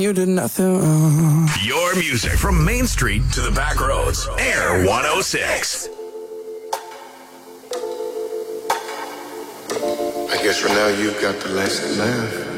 You did nothing wrong. Your music from Main Street to the back roads. Air 106. I guess for now you've got the last laugh.